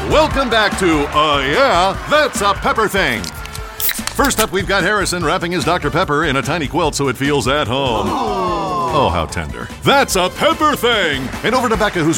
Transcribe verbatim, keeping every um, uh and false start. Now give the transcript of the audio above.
Welcome back to Uh Yeah, That's a Pepper Thing. First up, we've got Harrison wrapping his Doctor Pepper in a tiny quilt so it feels at home. Oh, how tender. That's a Pepper Thing. And over to Becca, who's